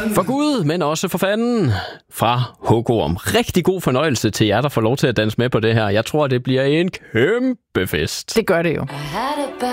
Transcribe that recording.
For Gud, men også for fanden fra Hugorm. Rigtig god fornøjelse til jer, der får lov til at danse med på det her. Jeg tror, det bliver en kæmpe fest. Det gør det jo.